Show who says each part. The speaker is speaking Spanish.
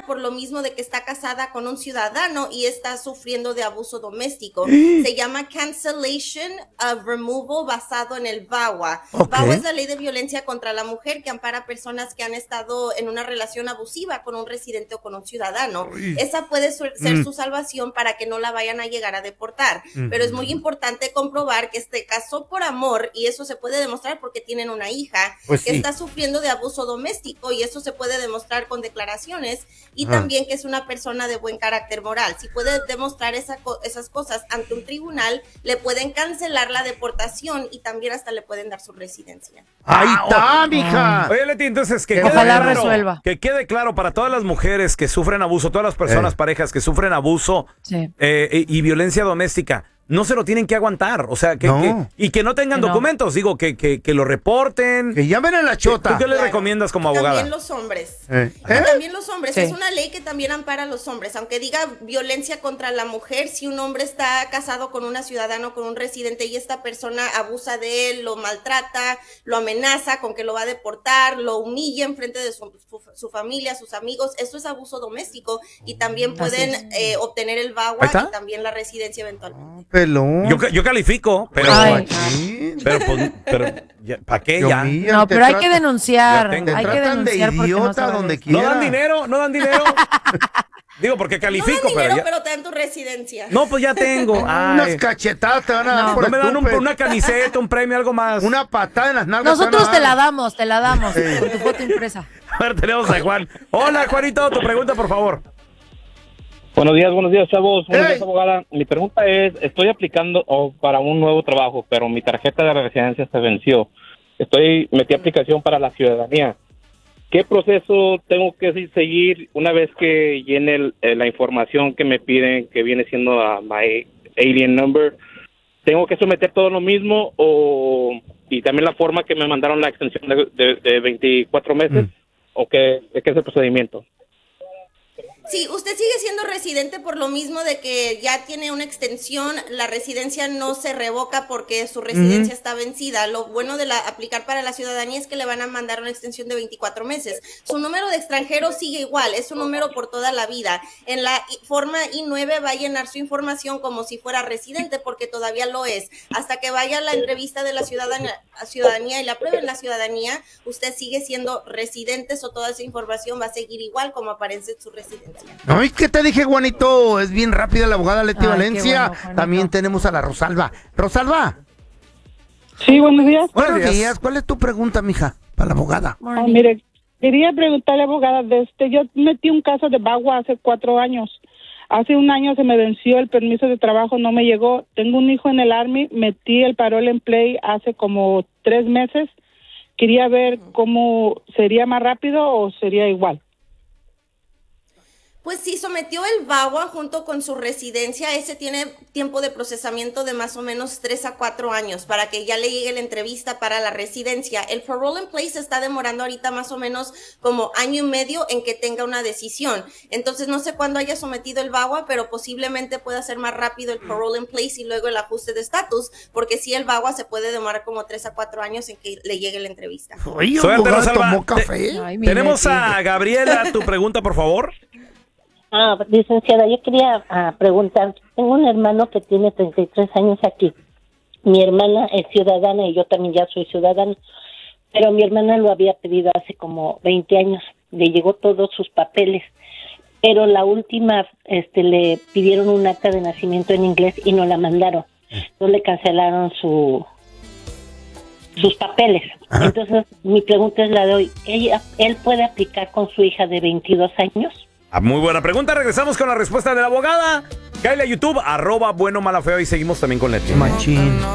Speaker 1: por lo mismo de que está casada con un ciudadano y está sufriendo de abuso doméstico. Se llama cancellation of removal basado en el VAWA. VAWA es la ley de violencia contra la mujer que ampara a personas que han estado en una relación abusiva con un residente o con un ciudadano. Esa puede ser su salvación para que no la vayan a llegar a deportar. Pero es muy importante comprobar que se casó por amor y eso se puede demostrar porque tienen una hija que está sufriendo de abuso doméstico y eso se puede demostrar con declaraciones y también que es una persona de buen carácter moral. Si puede demostrar esas cosas ante un tribunal, le pueden cancelar la deportación y también hasta le pueden dar su residencia.
Speaker 2: ¡Ahí está, mija!
Speaker 3: Oye, Leti, entonces
Speaker 4: ojalá resuelva.
Speaker 3: Que quede claro para todas las mujeres que sufren abuso, todas las personas, parejas que sufren abuso y violencia doméstica. No se lo tienen que aguantar, o sea, y que no tengan documentos, digo, que lo reporten.
Speaker 2: Que llamen a la chota.
Speaker 3: ¿Tú qué le recomiendas como abogada?
Speaker 1: También los hombres. También los hombres. Es una ley que también ampara a los hombres. Aunque diga violencia contra la mujer, si un hombre está casado con una ciudadana o con un residente y esta persona abusa de él, lo maltrata, lo amenaza con que lo va a deportar, lo humilla en frente de su familia, sus amigos, eso es abuso doméstico y también pueden obtener el VAWA y también la residencia eventualmente.
Speaker 2: Pelón.
Speaker 3: Yo califico, pero ¿para qué ya?
Speaker 4: No, pero hay que denunciar.
Speaker 2: Te
Speaker 4: Hay que
Speaker 2: tratan de
Speaker 4: denunciar porque
Speaker 2: idiota
Speaker 4: no
Speaker 2: donde
Speaker 4: sabes.
Speaker 2: quiera.
Speaker 3: No dan dinero. Digo, porque califico,
Speaker 1: no dan dinero,
Speaker 3: pero
Speaker 1: pero te dan tu residencia.
Speaker 3: No, pues ya tengo.
Speaker 2: Unas cachetadas te van a dar por
Speaker 3: no me dan
Speaker 2: estúpido.
Speaker 3: una camiseta, un premio, algo más.
Speaker 2: Una patada en las nalgas.
Speaker 4: Nosotros te la damos, con tu foto impresa.
Speaker 3: A ver, tenemos a Juan. Hola, Juanito, tu pregunta, por favor.
Speaker 5: Buenos días, chavos. Buenos días, abogada. Mi pregunta es, estoy aplicando para un nuevo trabajo, pero mi tarjeta de residencia se venció. Metí aplicación para la ciudadanía. ¿Qué proceso tengo que seguir una vez que llene la información que me piden, que viene siendo my alien number? ¿Tengo que someter todo lo mismo y también la forma que me mandaron la extensión de 24 meses? ¿O qué es el procedimiento?
Speaker 1: Sí, usted sigue siendo residente por lo mismo de que ya tiene una extensión, la residencia no se revoca porque su residencia está vencida. Lo bueno de aplicar para la ciudadanía es que le van a mandar una extensión de 24 meses. Su número de extranjero sigue igual, es un número por toda la vida. En la forma I-9 va a llenar su información como si fuera residente porque todavía lo es. Hasta que vaya a la entrevista de la ciudadanía y la aprueben la ciudadanía, usted sigue siendo residente, o toda esa información va a seguir igual como aparece en su residencia.
Speaker 2: Ay, ¿qué te dije, Juanito? Es bien rápida la abogada Leti Valencia.
Speaker 4: Bueno,
Speaker 2: también tenemos a la Rosalba. Rosalba.
Speaker 6: Sí, buenos días.
Speaker 2: Buenos días. ¿Cuál es tu pregunta, mija, para la abogada?
Speaker 6: Mire, quería preguntarle, abogada, yo metí un caso de VAWA hace 4 años. Hace un año se me venció el permiso de trabajo, no me llegó. Tengo un hijo en el Army, metí el parole en play hace como 3 meses. Quería ver cómo sería más rápido o sería igual.
Speaker 1: Pues sí, sometió el VAWA junto con su residencia. Ese tiene tiempo de procesamiento de más o menos 3 a 4 años para que ya le llegue la entrevista para la residencia. El parole in place está demorando ahorita más o menos como año y medio en que tenga una decisión. Entonces no sé cuándo haya sometido el VAWA, pero posiblemente pueda ser más rápido el parole in place y luego el ajuste de estatus, porque sí el VAWA se puede demorar como 3 a 4 años en que le llegue la entrevista.
Speaker 2: Oye,
Speaker 3: Soy
Speaker 2: abogada,
Speaker 3: Rosalba.
Speaker 2: ¿tomó café?
Speaker 3: Tenemos a Gabriela, tu pregunta, por favor.
Speaker 7: Licenciada, yo quería preguntar, tengo un hermano que tiene 33 años aquí. Mi hermana es ciudadana y yo también ya soy ciudadana, pero mi hermana lo había pedido hace como 20 años, le llegó todos sus papeles, pero la última le pidieron un acta de nacimiento en inglés y no la mandaron, no le cancelaron sus papeles. Entonces mi pregunta es la de hoy, ¿él puede aplicar con su hija de 22 años?
Speaker 3: Muy buena pregunta. Regresamos con la respuesta de la abogada. Cáele a YouTube, @buenomalafeo y seguimos también con Leti.
Speaker 2: Machín.